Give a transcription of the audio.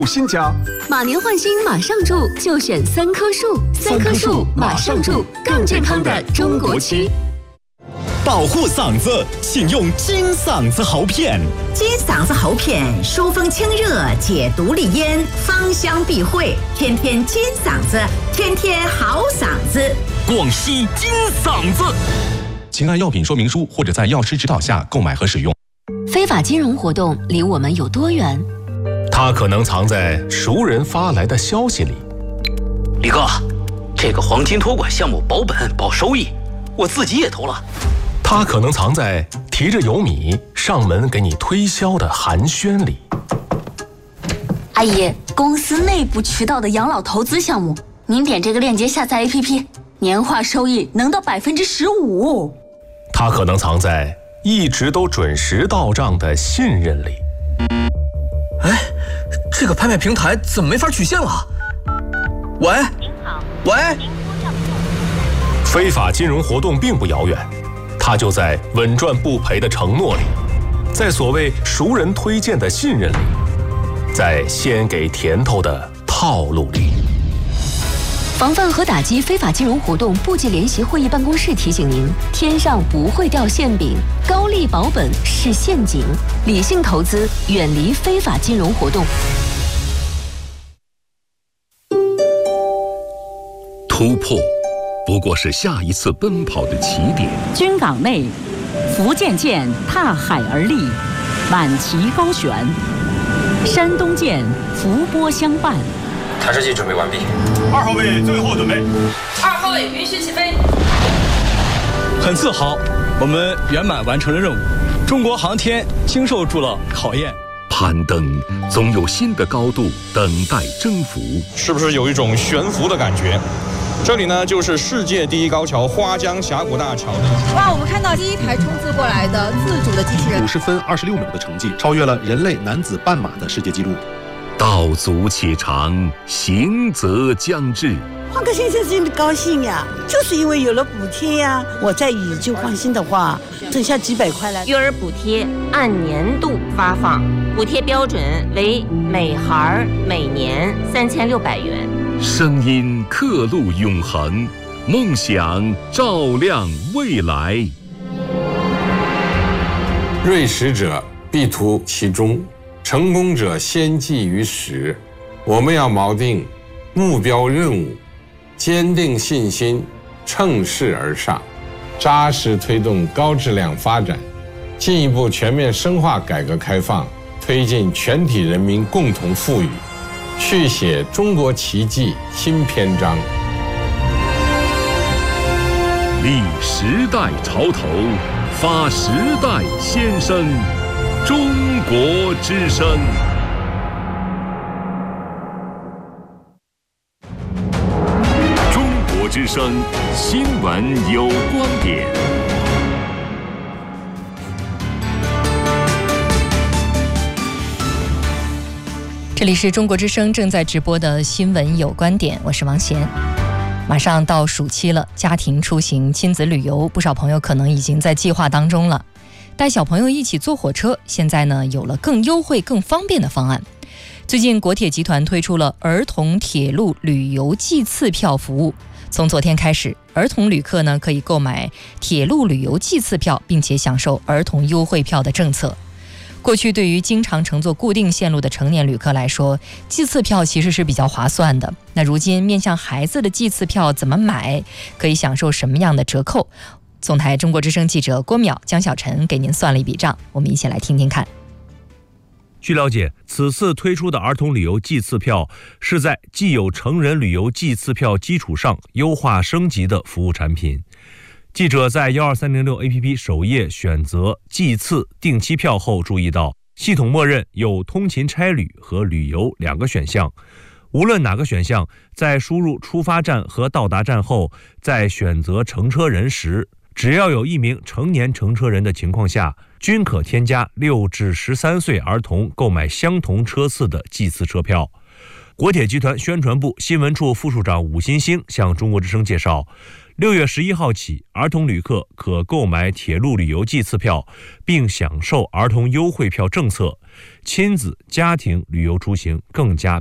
新家， 马年换新马上住，就选3棵树，3棵树马上住，更健康的中国漆。 保护嗓子，请用金嗓子喉片。 金嗓子喉片疏风清热，解毒利咽，芳香避秽，天天金嗓子，天天好嗓子。 广西金嗓子。 请按药品说明书或者在药师指导下购买和使用。 非法金融活动离我们有多远？ 它可能藏在熟人发来的消息里。 李哥，这个黄金托管项目保本保收益，我自己也投了。 它可能藏在提着油米上门给你推销的寒暄里。 阿姨，公司内部渠道的养老投资项目，您点这个链接下载 APP， 年化收益能到15%。 它可能藏在一直都准时到账的信任里。 哎，这个拍卖平台怎么没法取现了？喂，您好，喂。 非法金融活动并不遥远，它就在稳赚不赔的承诺里，在所谓熟人推荐的信任里，在先给甜头的套路里。 防范和打击非法金融活动部级联席会议办公室提醒您：天上不会掉馅饼，高利保本是陷阱，理性投资，远离非法金融活动。 突破不过是下一次奔跑的起点。 军港内，福建舰踏海而立，满旗高悬；山东舰伏波相伴。 弹射器准备完毕 ，2号位最后准备 ，2号位允许起飞。 很自豪，我们圆满完成了任务，中国航天经受住了考验。 攀登总有新的高度等待征服， 是不是有一种悬浮的感觉？这里呢，就是世界第一高桥花江峡谷大桥。 哇，我们看到第一台冲刺过来的自主的机器人， 50分26秒的成绩，超越了人类男子半马的世界纪录。 道阻且长，行则将至。 换个先生真的高兴呀，就是因为有了补贴呀。我再以旧换新的话，剩下几百块了。 育儿补贴按年度发放，补贴标准为每孩每年3600元。 声音刻录永恒，梦想照亮未来。 锐实者必图其中，成功者先计于始。我们要锚定目标任务，坚定信心，乘势而上，扎实推动高质量发展，进一步全面深化改革开放，推进全体人民共同富裕，续写中国奇迹新篇章。 立时代潮头，发时代先声，中国之声。中国之声新闻有观点。 这里是中国之声正在直播的新闻有观点，我是王贤。马上到暑期了，家庭出行、亲子旅游，不少朋友可能已经在计划当中了。带小朋友一起坐火车，现在呢有了更优惠、更方便的方案。最近国铁集团推出了儿童铁路旅游计次票服务，从昨天开始，儿童旅客呢可以购买铁路旅游计次票，并且享受儿童优惠票的政策。过去对于经常乘坐固定线路的成年旅客来说，计次票其实是比较划算的。那如今面向孩子的计次票怎么买，可以享受什么样的折扣？总台中国之声记者郭淼、江小晨给您算了一笔账，我们一起来听听看。 据了解，此次推出的儿童旅游计次票是在既有成人旅游计次票基础上优化升级的服务产品。记者在12306 APP 首页选择计次定期票后注意到，系统默认有通勤差旅和旅游2个选项。无论哪个选项，在输入出发站和到达站后，在选择乘车人时，只要有1名成年乘车人的情况下，均可添加6至13岁儿童购买相同车次的计次车票。 国铁集团宣传部新闻处副处长武新兴向中国之声介绍，6月11号起，儿童旅客可购买铁路旅游季次票，并享受儿童优惠票政策，亲子家庭旅游出行更加